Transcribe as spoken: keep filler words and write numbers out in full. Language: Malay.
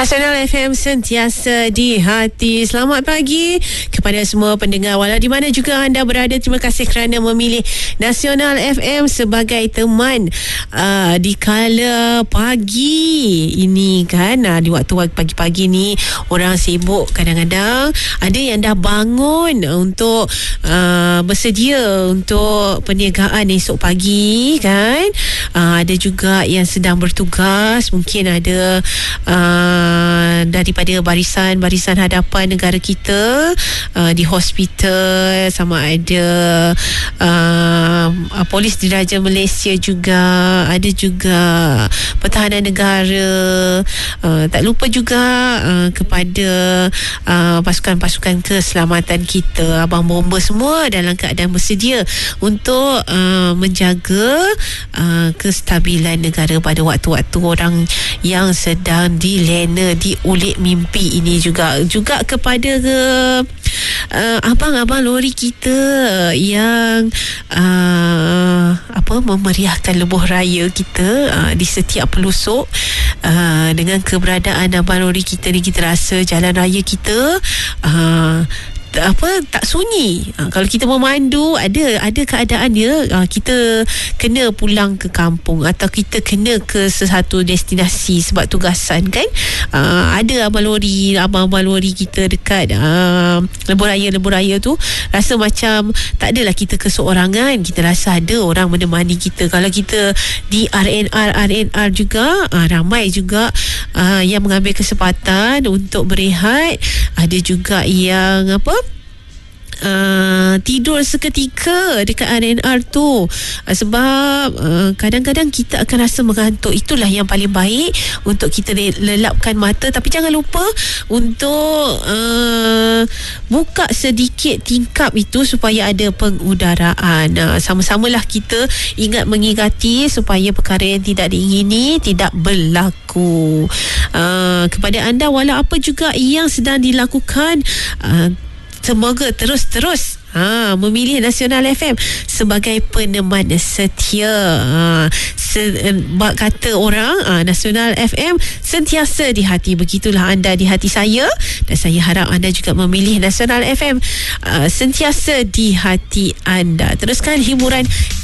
Nasional F M sentiasa di hati. Selamat pagi kepada semua pendengar walau di mana juga anda berada. Terima kasih kerana memilih Nasional F M sebagai teman uh, di kala pagi ini kan. Uh, di waktu pagi-pagi ni orang sibuk, kadang-kadang ada yang dah bangun untuk uh, bersedia untuk perniagaan esok pagi kan. Uh, ada juga yang sedang bertugas, mungkin ada uh, daripada barisan-barisan hadapan negara kita uh, di hospital, sama ada uh, polis diraja Malaysia juga, ada juga pertahanan negara, uh, tak lupa juga uh, kepada uh, pasukan-pasukan keselamatan kita, abang bomba semua dalam keadaan bersedia untuk uh, menjaga uh, kestabilan negara pada waktu-waktu orang yang sedang dilena di ulik mimpi ini. Juga juga kepada ke uh, abang-abang lori kita yang uh, apa memeriahkan lebuh raya kita uh, di setiap pelusuk. Uh, dengan keberadaan abang lori kita ni, kita rasa jalan raya kita uh, apa tak sunyi. Ha, kalau kita memandu, ada ada keadaan dia, ha, kita kena pulang ke kampung atau kita kena ke sesuatu destinasi sebab tugasan kan. Ha, ada abang lori, abang-abang lori kita dekat ha, lebuh raya lebuh raya tu, rasa macam tak adalah kita keseorangan, kita rasa ada orang menemani kita. Kalau kita di R N R R N R juga, ha, ramai juga ha, yang mengambil kesempatan untuk berehat. Ada juga yang apa Uh, tidur seketika dekat R N R tu, uh, sebab uh, kadang-kadang kita akan rasa mengantuk. Itulah yang paling baik untuk kita lelapkan mata, tapi jangan lupa untuk uh, buka sedikit tingkap itu supaya ada pengudaraan. Uh, sama-samalah kita ingat mengingati supaya perkara yang tidak diingini tidak berlaku. Uh, kepada anda, walau apa juga yang sedang dilakukan, uh, semoga terus-terus ha, memilih Nasional F M sebagai peneman setia. Ha, sebab kata orang, ha, Nasional F M sentiasa di hati. Begitulah anda di hati saya, dan saya harap anda juga memilih Nasional F M uh, sentiasa di hati anda. Teruskan hiburan